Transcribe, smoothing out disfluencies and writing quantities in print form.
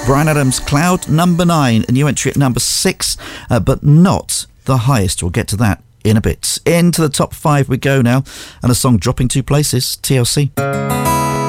Bryan Adams, Cloud, number 9, a new entry at number 6, but not the highest. We'll get to that in a bit. Into the top 5 we go now, and a song dropping 2 places, TLC.